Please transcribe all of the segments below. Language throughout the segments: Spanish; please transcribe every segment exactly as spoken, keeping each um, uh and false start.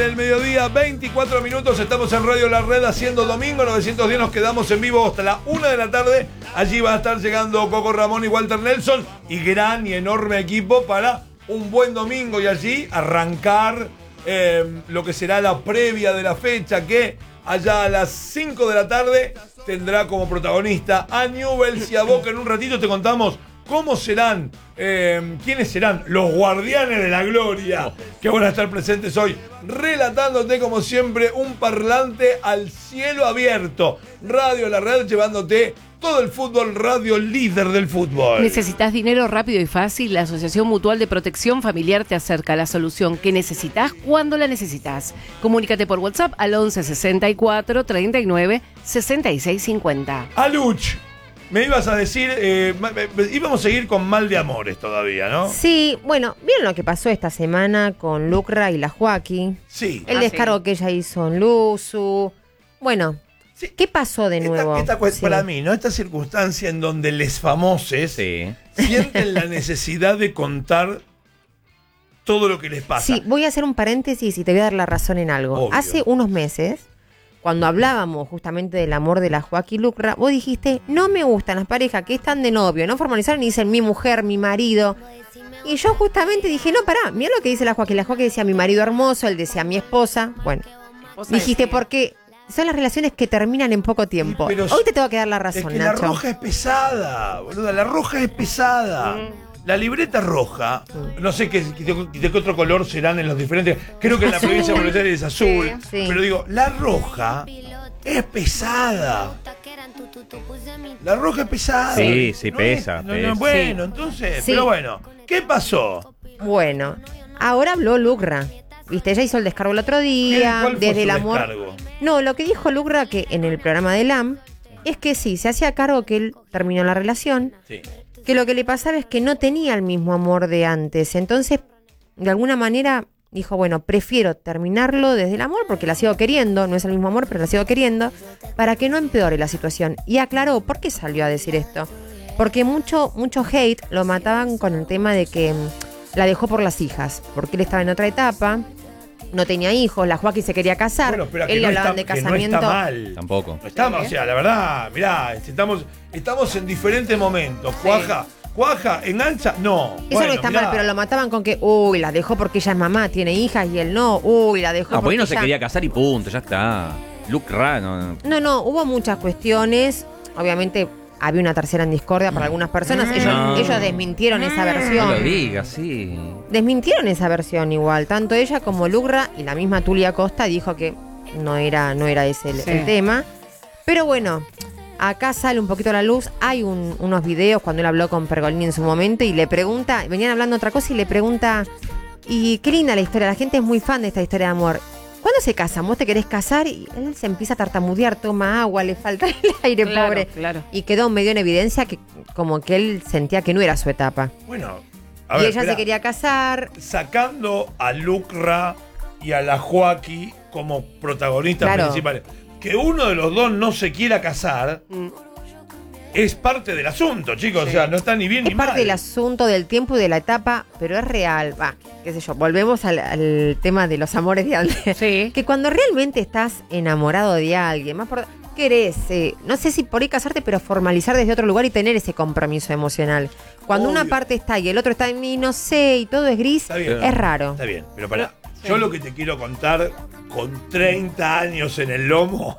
del mediodía, veinticuatro minutos. Estamos en Radio La Red haciendo domingo novecientos diez. Nos quedamos en vivo hasta la una de la tarde. Allí va a estar llegando Coco Ramón y Walter Nelson. Y gran y enorme equipo para un buen domingo. Y allí arrancar eh, lo que será la previa de la fecha, que allá a las cinco de la tarde tendrá como protagonista a Newell's y a Boca. En un ratito te contamos cómo serán, eh, quiénes serán los guardianes de la gloria que van a estar presentes hoy, relatándote como siempre un parlante al cielo abierto. Radio La Red llevándote todo el fútbol, radio líder del fútbol. ¿Necesitas dinero rápido y fácil? La Asociación Mutual de Protección Familiar te acerca a la solución que necesitas cuando la necesitas. Comunícate por WhatsApp al once sesenta y cuatro treinta y nueve sesenta y seis cincuenta. Aluch, me ibas a decir, eh, íbamos a seguir con Mal de Amores todavía, ¿no? Sí, bueno, ¿vieron lo que pasó esta semana con Lucra y la Joaquín? Sí. El Ah, descargo sí. que ella hizo en Luzu. Bueno, Sí. ¿qué pasó de nuevo? Esta, esta, Sí. Para mí, ¿no? Esta circunstancia en donde les famoses Sí. sienten la necesidad de contar todo lo que les pasa. Sí, voy a hacer un paréntesis y te voy a dar la razón en algo. Obvio. Hace unos meses, cuando hablábamos justamente del amor de la Joaquín Lucra, vos dijiste, no me gustan las parejas que están de novio, no formalizaron y dicen mi mujer, mi marido. Y yo justamente dije, no, pará, mira lo que dice la Joaquín. La Joaquín decía mi marido hermoso, él decía mi esposa. Bueno, dijiste, porque son las relaciones que terminan en poco tiempo. Pero Hoy te tengo que dar la Es razón, que Nacho. la roja es pesada, boluda. La roja es pesada. La libreta roja, no sé qué, de, de qué otro color serán en los diferentes. Creo que en la Azul. provincia de Buenos Aires es azul. Sí, sí. Pero digo, la roja es pesada. La roja es pesada. Sí, sí, No pesa, es- no, pesa. no, bueno, entonces, Sí. pero bueno, ¿qué pasó? Bueno, ahora habló Lucra. Viste, ella hizo el descargo el otro día, ¿Cuál fue desde su el amor. descargo? No, lo que dijo Lucra que en el programa de L A M es que sí, se hacía cargo que él terminó la relación, Sí. que lo que le pasaba es que no tenía el mismo amor de antes. Entonces, de alguna manera, dijo, bueno, prefiero terminarlo desde el amor porque la sigo queriendo, no es el mismo amor, pero la sigo queriendo, para que no empeore la situación. Y aclaró, ¿por qué salió a decir esto? Porque mucho, mucho hate lo mataban con el tema de que mm, la dejó por las hijas, porque él estaba en otra etapa, no tenía hijos, la Joaquín se quería casar, Bueno, pero que él le no hablaban está, de que no casamiento. está mal. Tampoco. No está mal, o sea, la verdad, mirá, estamos, estamos en diferentes momentos. Cuaja, cuaja, engancha, no. Eso Bueno, no está mirá. mal, pero lo mataban con que, uy, la dejó porque ella es mamá, tiene hijas y él no, uy, la dejó No, por porque ahí no se ella- quería casar y punto, ya está. Luke Ra, no, no. No, no, hubo muchas cuestiones, obviamente había una tercera en discordia para algunas personas, ellos, No. ellos desmintieron esa No versión. lo digas, sí. Desmintieron esa versión igual, tanto ella como Lucra y la misma Tulia Costa dijo que no era, no era ese el, Sí. el tema. Pero bueno, acá sale un poquito a la luz, hay un- unos videos cuando él habló con Pergolini en su momento y le pregunta, venían hablando otra cosa y le pregunta, y qué linda la historia, la gente es muy fan de esta historia de amor. ¿Cuándo se casan? ¿Vos te querés casar? Y él se empieza a tartamudear, toma agua, le falta el aire, Claro, pobre. claro. Y quedó medio en evidencia que como que él sentía que no era su etapa. Bueno, a y ver, ella esperá. se quería casar. Sacando a Lucra y a la Joaquín como protagonistas Claro. principales. Que uno de los dos no se quiera casar Mm. es parte del asunto, chicos. O sea, no está ni bien Es ni parte mal. del asunto, del tiempo y de la etapa, pero es real. Va, qué sé yo, volvemos al, al tema de los amores de antes. Sí. Que cuando realmente estás enamorado de alguien, más por querés, eh, no sé si por ahí casarte, pero formalizar desde otro lugar y tener ese compromiso emocional. Cuando Obvio. una parte está y el otro está en mí, no sé, y todo es gris, Está bien. es raro. Está bien, pero pará. Yo lo que te quiero contar con treinta años en el lomo.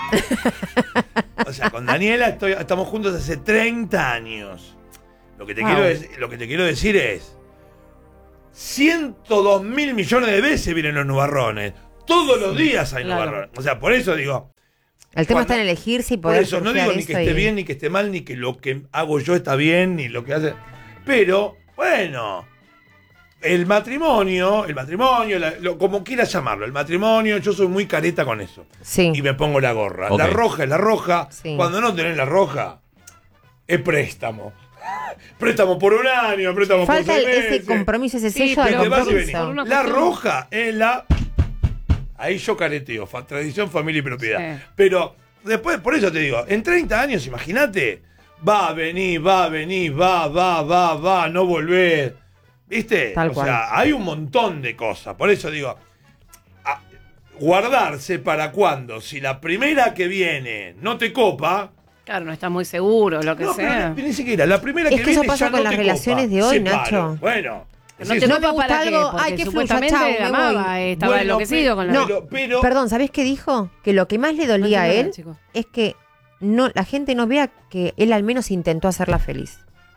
O sea, con Daniela estoy, estamos juntos hace treinta años. Lo que te, Wow. quiero, dec- lo que te quiero decir es: ciento dos mil millones de veces vienen los nubarrones. Todos los días hay claro. nubarrones. O sea, por eso digo. El tema Cuando- está en elegirse y Por poder eso no surfear digo ni que eso esté y- bien, ni que esté mal, ni que lo que hago yo está bien, ni lo que hace. Pero, bueno, el matrimonio, el matrimonio, la- lo- como quieras llamarlo, el matrimonio, yo soy muy careta con eso. Sí. Y me pongo la gorra. Ok. La roja es la roja. Sí. Cuando no tenés la roja, es préstamo. Préstamo por un año, préstamo Falta por seis el- ese meses. compromiso, ese Sí, sello de pero Te vas y por venís. por una La cuestión- roja es la. Ahí yo careteo, fa- tradición, familia y propiedad. Sí. Pero después, por eso te digo, en treinta años, imagínate, va a venir, va a venir, va, va, va, va, no volver. ¿Viste? Tal o cual. sea, hay un montón de cosas. Por eso digo, a- guardarse para cuando, si la primera que viene no te copa. Claro, no está muy seguro, lo que No, sea. pero ni siquiera, la primera Es que, que eso viene pasa ya con no las te relaciones copa. de hoy, Separo. Nacho. Bueno. No sí, te no copa me gusta para algo, qué, porque ay, qué fluya, supuestamente chau, me amaba, voy. eh, estaba Bueno, enloquecido con la... No, pero, pero- Perdón, ¿sabés qué dijo? Que lo que más le dolía No a entiendo él nada, chicos. es que no, la gente no vea que él al menos intentó hacerla feliz.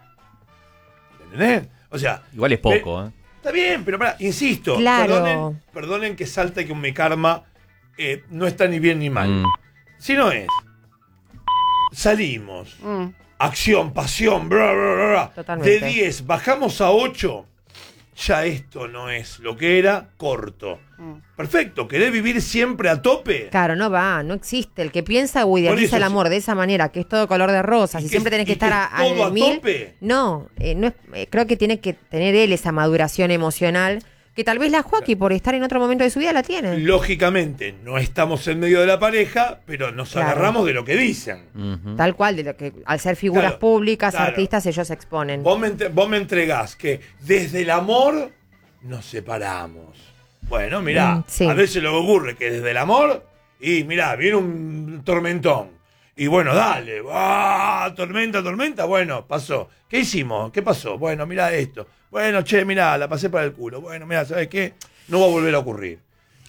¿Entendés? O sea. Igual es poco, eh, ¿eh? Está bien, pero pará, insisto. Claro. Perdonen, perdonen que salta y que mi karma eh, no está ni bien ni mal. Mm. Si no es. Salimos. Mm. Acción, pasión, bla, bla, bla, bla. Totalmente. De diez, bajamos a ocho. Ya esto no es lo que era, corto. Mm. Perfecto, ¿querés vivir siempre a tope? Claro, no va, no existe. El que piensa o Por eso, idealiza el sí. amor de esa manera, que es todo color de rosas, Y y, que- siempre tenés que y que estar a, todo al a mil. tope. No, eh, no es, eh, creo que tiene que tener él esa maduración emocional, que tal vez la Joaquín, por estar en otro momento de su vida, la tiene. Lógicamente, no estamos en medio de la pareja, pero nos Claro. agarramos de lo que dicen. Ujú. Tal cual, de lo que al ser figuras Claro, públicas, claro. artistas, ellos se exponen. Vos me, entre- vos me entregás que desde el amor nos separamos. Bueno, mirá, Mm, sí. a veces lo que ocurre que desde el amor, y mirá, viene un tormentón. Y bueno, dale, ¡ah! Tormenta, tormenta, bueno, pasó. ¿Qué hicimos? ¿Qué pasó? Bueno, mirá esto. Bueno, che, mirá, la pasé para el culo. Bueno, mirá, ¿sabes qué? No va a volver a ocurrir.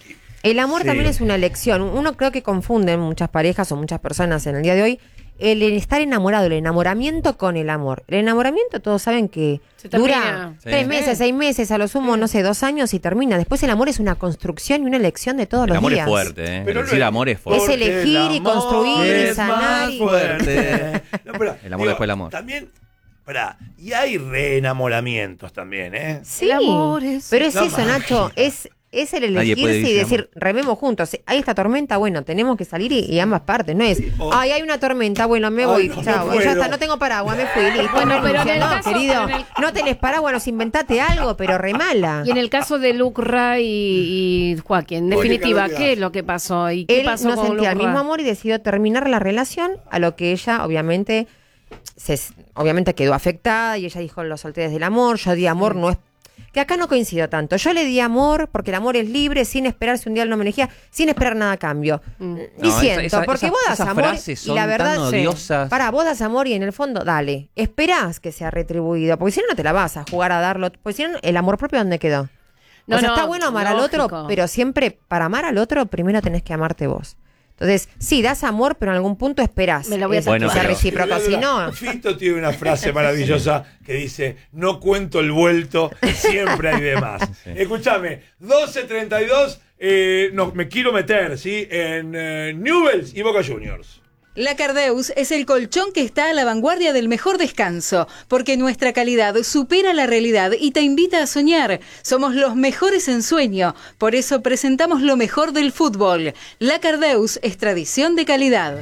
El amor Sí. también es una elección. Uno creo que confunden muchas parejas o muchas personas en el día de hoy el estar enamorado, el enamoramiento con el amor. El enamoramiento todos saben que Se dura termina. Sí. tres meses, seis meses, a lo sumo, no sé, dos años y termina. Después el amor es una construcción y una elección de todos El los amor días. es fuerte, ¿eh? Pero Decir no es- amor es fuerte. Es elegir Porque y el amor construir y es sanar más y- fuerte. No, pero, El amor después del amor. También, pará, y hay reenamoramientos también, ¿eh? Sí, El amor es- pero es No, eso, Nacho, magia. es, es el Nadie puede elegirse y vivir sin decir, rememos juntos. Hay esta tormenta, bueno, tenemos que salir y, y ambas partes, no es, o- ay, hay una tormenta, bueno, me Ay, voy, no, no chao, puedo. ya está, no tengo paraguas, me fui, listo. Bueno, pero en el no, caso- querido, pero en el- no tenés paraguas, nos inventate algo, pero remala. Y en el caso de Luke Ray y, y Joaquín, en definitiva, Mónica, ¿qué es lo que pasó? ¿Y qué Él pasó no con sentía el Luke mismo Ray? amor y decidió terminar la relación, a lo que ella, obviamente, se, obviamente quedó afectada y ella dijo, lo solté desde el amor, yo di amor, no es... Que acá no coincido tanto. Yo le di amor porque el amor es libre, sin esperar si un día él no me elegía, sin esperar nada a cambio. Mm. Y No, siento, esa- esa- porque esas- vos das esas amor frases y la son verdad tan odiosas. para vos das amor y en el fondo, dale, esperás que sea retribuido, porque si no, no te la vas a jugar a darlo, porque si no, el amor propio, ¿dónde quedó? No, o sea, no, está bueno amar al otro, lógico. pero siempre para amar al otro, primero tenés que amarte vos. Entonces, sí, das amor, pero en algún punto esperás Me la voy a esa- Bueno, esa pero- recíproca, si no... Fito tiene una frase maravillosa que dice, no cuento el vuelto, siempre hay de más. Sí. Escúchame, doce treinta y dos, eh, no, me quiero meter, ¿sí? En eh, Newell's y Boca Juniors. La Cardeus es el colchón que está a la vanguardia del mejor descanso, porque nuestra calidad supera la realidad y te invita a soñar. Somos los mejores en sueño, por eso presentamos lo mejor del fútbol. La Cardeus es tradición de calidad.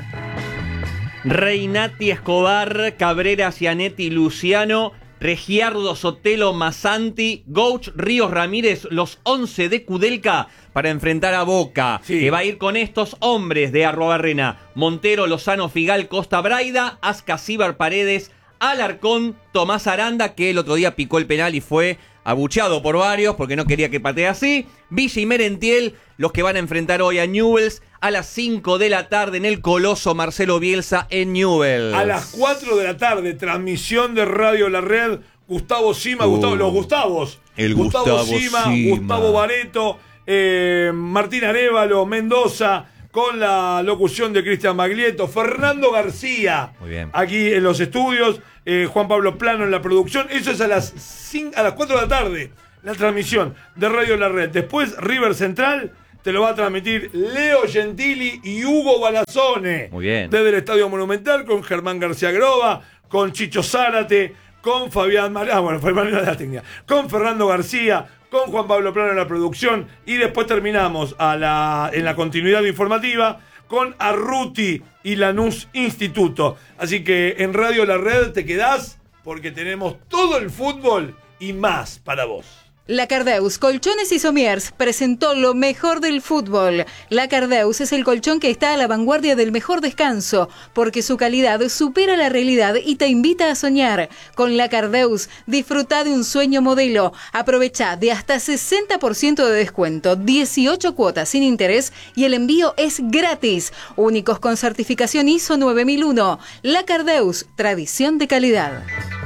Reinati Escobar, Cabrera Cianetti Luciano, Regiardo Sotelo Massanti, Gouch Ríos Ramírez, los once de Kudelka para enfrentar a Boca, Sí. que va a ir con estos hombres de Arrobarrena: Montero, Lozano, Figal, Costa Braida, Asca, Cibar, Paredes, Alarcón, Tomás Aranda, que el otro día picó el penal y fue abucheado por varios porque no quería que patee así, Villa y Merentiel, los que van a enfrentar hoy a Newell's a las cinco de la tarde en el Coloso Marcelo Bielsa en Newell's. A las cuatro de la tarde, transmisión de Radio La Red, Gustavo Sima, Uh, Gustavo, los Gustavos. el Gustavo, Gustavo Sima, Sima. Gustavo Bareto, eh, Martín Arévalo, Mendoza, con la locución de Cristian Maglietto, Fernando García, Muy bien. aquí en los estudios, eh, Juan Pablo Plano en la producción. Eso es a las, cinco, a las cuatro de la tarde, la transmisión de Radio La Red. Después, River Central te lo va a transmitir Leo Gentili y Hugo Balazone. Muy bien. Desde el Estadio Monumental, con Germán García Groba, con Chicho Zárate, con Fabián Mar... ah, bueno, Fabián Mar- la técnica, con Fernando García, con Juan Pablo Plano en la producción, y después terminamos a la, en la continuidad informativa con Arruti y Lanús Instituto. Así que en Radio La Red te quedás porque tenemos todo el fútbol y más para vos. La Cardeus Colchones y Somiers presentó lo mejor del fútbol. La Cardeus es el colchón que está a la vanguardia del mejor descanso, porque su calidad supera la realidad y te invita a soñar. Con La Cardeus, disfruta de un sueño modelo. Aprovecha de hasta sesenta por ciento de descuento, dieciocho cuotas sin interés y el envío es gratis. Únicos con certificación I S O nueve mil uno. La Cardeus, tradición de calidad.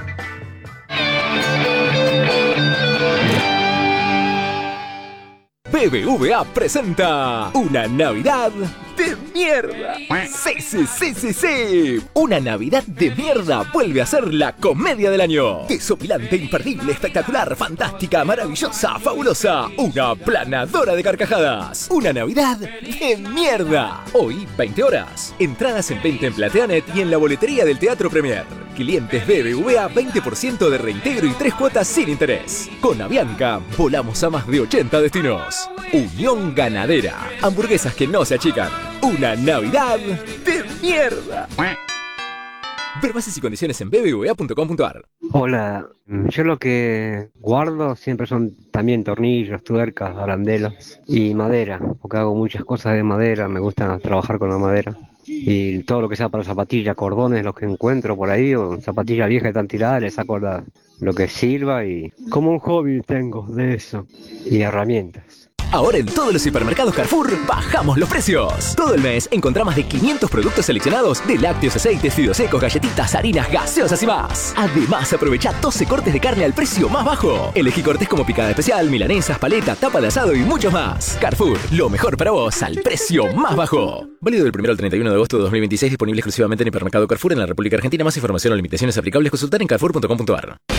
B B V A presenta una Navidad de mierda. Sí, sí, sí, sí, sí. Una Navidad de mierda vuelve a ser la comedia del año. Desopilante, imperdible, espectacular, fantástica, maravillosa, fabulosa. Una planadora de carcajadas. Una Navidad de mierda. Hoy, veinte horas. Entradas en veinte en Plateanet y en la boletería del Teatro Premier. Clientes B B V A, veinte por ciento de reintegro y tres cuotas sin interés. Con Avianca, volamos a más de ochenta destinos. Unión Ganadera. Hamburguesas que no se achican. Una Navidad de mierda. Ver bases y condiciones en b b v a punto com punto a r. Hola, yo lo que guardo siempre son también tornillos, tuercas, arandelas y madera, porque hago muchas cosas de madera, me gusta trabajar con la madera. Y todo lo que sea para zapatillas, cordones, los que encuentro por ahí, o zapatillas viejas que están tiradas, les saco la, lo que sirva y como un hobby tengo de eso. Y herramientas. Ahora en todos los hipermercados Carrefour bajamos los precios. Todo el mes encontrá más de quinientos productos seleccionados de lácteos, aceites, fideos secos, galletitas, harinas, gaseosas y más. Además, aprovecha doce cortes de carne al precio más bajo. Elegí cortes como picada especial, milanesas, paleta, tapa de asado y muchos más. Carrefour, lo mejor para vos al precio más bajo. Válido del primero al treinta y uno de agosto de dos mil veintiséis, disponible exclusivamente en hipermercado Carrefour en la República Argentina. Más información o limitaciones aplicables consultar en carrefour punto com punto a r.